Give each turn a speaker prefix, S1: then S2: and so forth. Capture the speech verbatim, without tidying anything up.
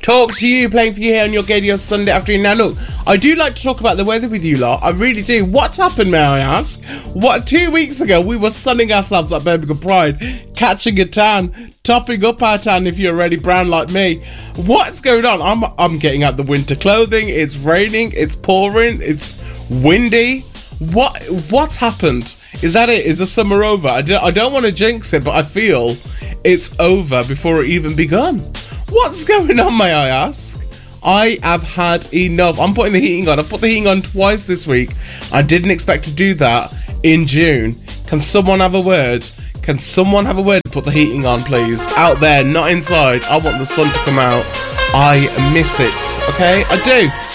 S1: Talk to you, playing for you here on your Gadio Sunday afternoon. Now look, I do like to talk about the weather with you lot. I really do. What's happened, may I ask? What, two weeks ago we were sunning ourselves at Birmingham Pride, catching a tan, topping up our tan if you're already brown like me. What's going on? I'm I'm getting out the winter clothing. It's raining, it's pouring, it's windy. What what's happened? Is that it? Is the summer over? I don't, I don't want to jinx it, but I feel it's over before it even begun. What's going on, may I ask? I have had enough. I'm putting the heating on. I've put the heating on twice this week. I didn't expect to do that in June. Can someone have a word? Can someone have a word to put the heating on, please? Out there, not inside. I want the sun to come out. I miss it. Okay? I do.